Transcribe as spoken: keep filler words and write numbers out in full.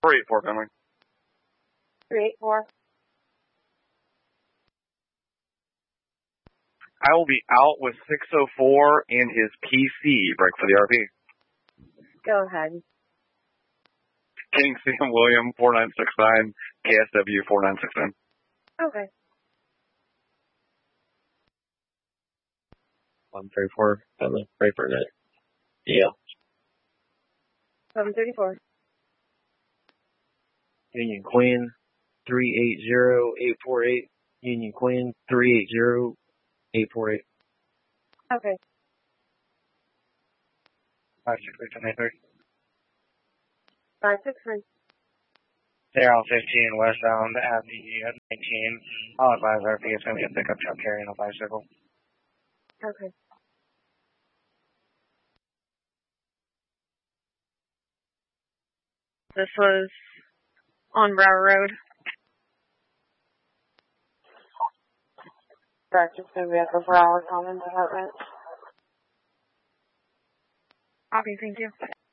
three eight four, Finley. three eight four. I will be out with six oh four and his P C. Break for the R P. Go ahead. King Sam William, four nine six nine, K S W four nine six nine. Okay. one thirty-four, Finley. Break for that. Yeah. seven thirty-four. Union Queen, three eight zero eight four eight. Union Queen, three eight zero eight four eight. Okay. five six three nine three. five six three. Zero fifteen westbound at the nineteen. I'll advise R P it's going to be a pickup truck carrying a bicycle. Okay. This was on Brower Road. Practice going to be at the Brower Common Department. Okay, thank you.